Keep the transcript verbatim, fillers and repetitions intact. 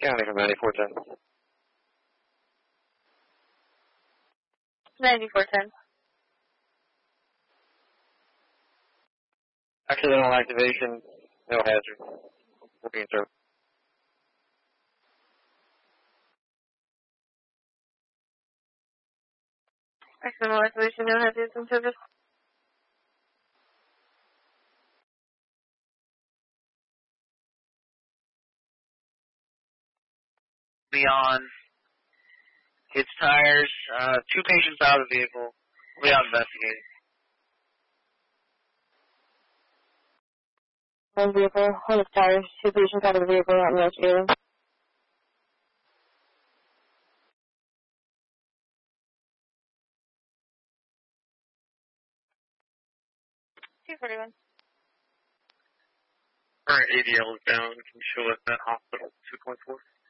County from ninety-four ten. ninety-four ten. Accidental activation, no hazard. Working through. Accidental activation, no hazards in service. Beyond hits tires, uh, two patients out of the vehicle. We are investigating. One vehicle, one of tires, two patients out of the vehicle, not investigating. two forty-one. Current A D L is down. Can you show us that hospital? two point four.